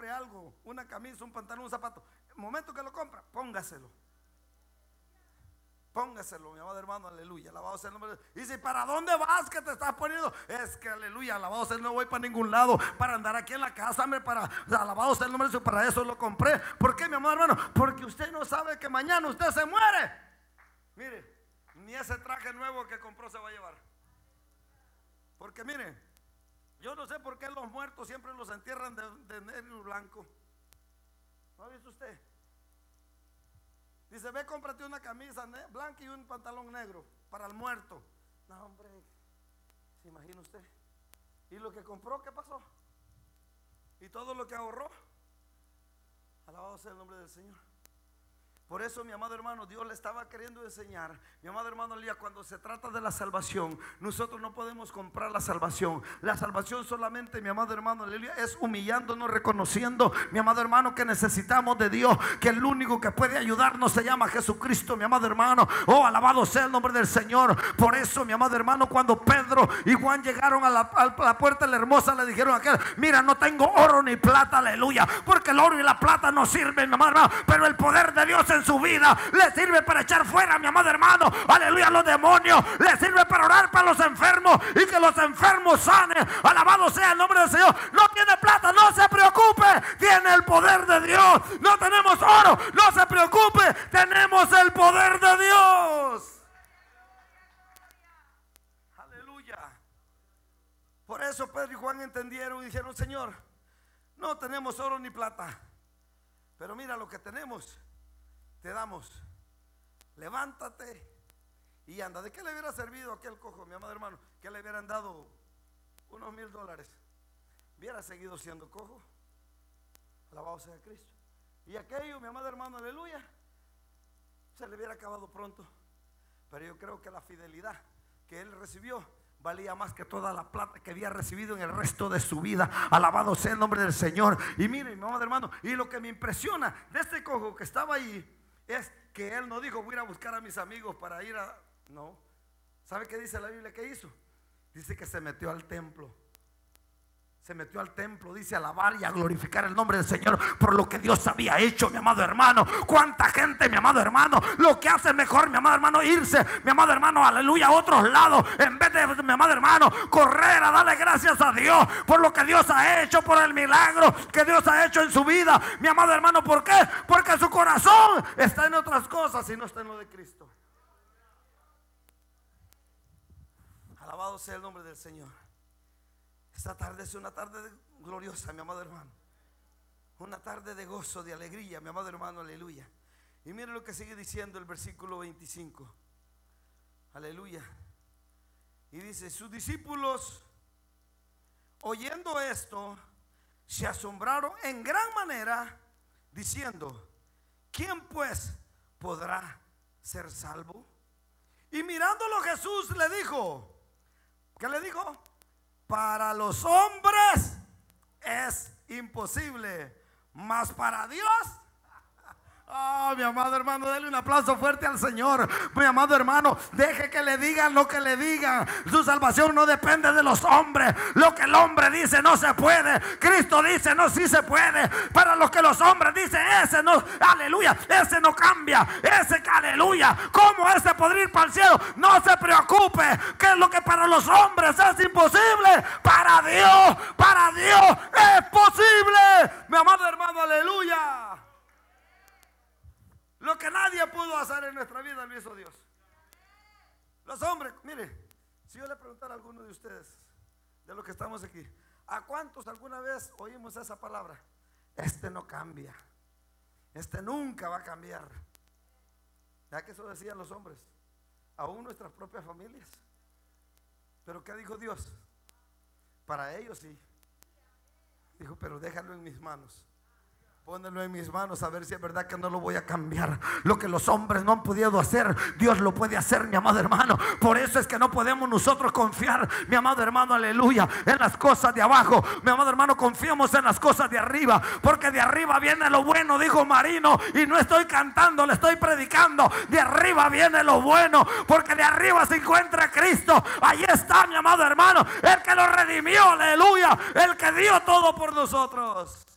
compre algo, una camisa, un pantalón, un zapato, el momento que lo compra, póngaselo. Póngaselo, mi amado hermano, aleluya, alabado sea el nombre de Dios. Y dice, ¿para dónde vas que te estás poniendo? Es que aleluya, alabado sea, no voy para ningún lado, para andar aquí en la casa, alabado sea el nombre de Dios, para eso lo compré. ¿Por qué, mi amado hermano? Porque usted no sabe que mañana usted se muere. Mire, ni ese traje nuevo que compró se va a llevar. Porque mire, yo no sé por qué los muertos siempre los entierran de negro y blanco. ¿No ha visto usted? Dice, ve, cómprate una camisa blanca y un pantalón negro para el muerto. No, hombre, ¿se imagina usted? ¿Y lo que compró, qué pasó? ¿Y todo lo que ahorró? Alabado sea el nombre del Señor. Por eso, mi amado hermano, Dios le estaba queriendo enseñar, mi amado hermano Elías, cuando se trata de la salvación, nosotros no podemos comprar la salvación. La salvación solamente, mi amado hermano Elías, es humillándonos, reconociendo, mi amado hermano, que necesitamos de Dios, que el único que puede ayudarnos se llama Jesucristo, mi amado hermano. Oh, alabado sea el nombre del Señor. Por eso, mi amado hermano, cuando Pedro y Juan llegaron a la puerta de la hermosa, le dijeron a aquel, mira, no tengo oro ni plata, aleluya, porque el oro y la plata no sirven, mi amado hermano, pero el poder de Dios en su vida le sirve para echar fuera, mi amado hermano, aleluya, los demonios. Le sirve para orar para los enfermos y que los enfermos sanen. Alabado sea el nombre del Señor. No tiene plata, no se preocupe, tiene el poder de Dios. No tenemos oro, no se preocupe, tenemos el poder de Dios. Aleluya. Por eso Pedro y Juan entendieron y dijeron, Señor, no tenemos oro ni plata, pero mira lo que tenemos, te damos. Levántate y anda. ¿De qué le hubiera servido a aquel cojo, mi amado hermano, que le hubieran dado unos $1000? Hubiera seguido siendo cojo. Alabado sea Cristo. Y aquello, mi amado hermano, aleluya, se le hubiera acabado pronto. Pero yo creo que la fidelidad que él recibió valía más que toda la plata que había recibido en el resto de su vida. Alabado sea el nombre del Señor. Y miren, mi amado hermano, y lo que me impresiona de este cojo que estaba ahí es que él no dijo, voy a ir a buscar a mis amigos para ir a... No. ¿Sabe qué dice la Biblia que hizo? Dice que se metió al templo. Se metió al templo, dice, a alabar y a glorificar el nombre del Señor por lo que Dios había hecho, mi amado hermano. Cuánta gente, mi amado hermano, lo que hace mejor, mi amado hermano, irse, mi amado hermano, aleluya, a otros lados, en vez de, mi amado hermano, correr a darle gracias a Dios por lo que Dios ha hecho, por el milagro que Dios ha hecho en su vida, mi amado hermano. ¿Por qué? Porque su corazón está en otras cosas y no está en lo de Cristo. Alabado sea el nombre del Señor. Esta tarde es una tarde gloriosa, mi amado hermano. Una tarde de gozo, de alegría, mi amado hermano, aleluya. Y mire lo que sigue diciendo el versículo 25. Aleluya. Y dice, sus discípulos, oyendo esto, se asombraron en gran manera, diciendo, ¿quién pues podrá ser salvo? Y mirándolo Jesús le dijo, ¿qué le dijo? Para los hombres es imposible, mas para Dios. Oh, mi amado hermano, denle un aplauso fuerte al Señor. Mi amado hermano, deje que le digan lo que le digan. Su salvación no depende de los hombres. Lo que el hombre dice no se puede. Cristo dice no, sí se puede. Para lo que los hombres dicen, ese no, aleluya, ese no cambia. Ese, aleluya, ¿cómo ese podría ir para el cielo? No se preocupe, que es lo que para los hombres es imposible, para Dios es posible. Mi amado hermano, aleluya. Lo que nadie pudo hacer en nuestra vida lo hizo Dios. Los hombres, mire, si yo le preguntara a alguno de ustedes, de los que estamos aquí, ¿a cuántos alguna vez oímos esa palabra? Este no cambia, este nunca va a cambiar. ¿Ya que eso decían los hombres? Aún nuestras propias familias. ¿Pero qué dijo Dios? Para ellos sí. Dijo, pero déjalo en mis manos. Pónelo en mis manos a ver si es verdad que no lo voy a cambiar. Lo que los hombres no han podido hacer, Dios lo puede hacer, mi amado hermano. Por eso es que no podemos nosotros confiar, mi amado hermano, aleluya, en las cosas de abajo. Mi amado hermano, confiemos en las cosas de arriba, porque de arriba viene lo bueno, dijo Marino. Y no estoy cantando, le estoy predicando. De arriba viene lo bueno, porque de arriba se encuentra Cristo. Ahí está, mi amado hermano, el que lo redimió, aleluya, el que dio todo por nosotros.